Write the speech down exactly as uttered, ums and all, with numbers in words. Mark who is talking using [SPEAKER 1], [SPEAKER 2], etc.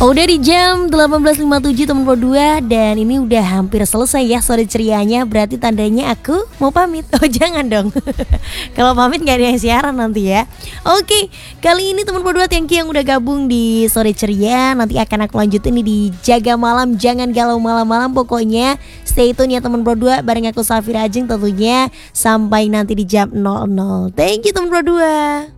[SPEAKER 1] Udah di jam delapan belas lima puluh tujuh teman Pro dua. Dan ini udah hampir selesai ya sore cerianya. Berarti tandanya aku mau pamit. Oh jangan dong. Kalau pamit gak ada yang siaran nanti ya. Oke, kali ini teman Pro dua thank you yang udah gabung di sore ceria. Nanti akan aku lanjutin nih di Jaga Malam. Jangan galau malam-malam. Pokoknya stay tune ya teman Pro dua. Bareng aku Safira Ajeng tentunya. Sampai nanti di jam nol nol. Thank you teman Pro dua.